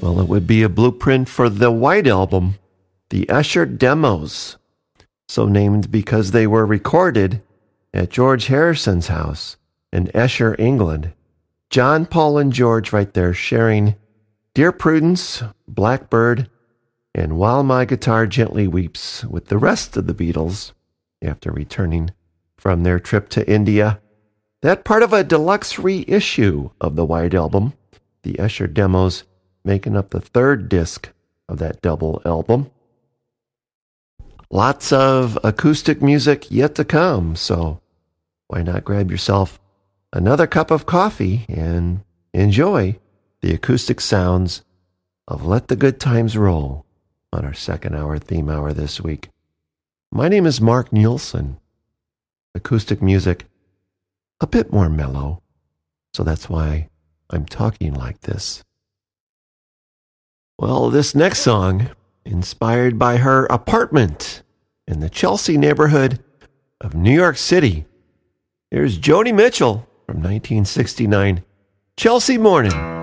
Well, it would be a blueprint for the White Album, the Esher Demos, so named because they were recorded at George Harrison's house in Esher, England. John, Paul, and George right there sharing Dear Prudence, Blackbird, and While My Guitar Gently Weeps with the rest of the Beatles after returning from their trip to India. That part of a deluxe reissue of the White Album, the Esher Demos, making up the third disc of that double album. Lots of acoustic music yet to come, so why not grab yourself another cup of coffee and enjoy the acoustic sounds of Let the Good Times Roll on our second hour theme hour this week. My name is Mark Nielsen. Acoustic music, a bit more mellow, so that's why I'm talking like this. Well, this next song, inspired by her apartment in the Chelsea neighborhood of New York City. Here's Joni Mitchell from 1969, Chelsea Morning.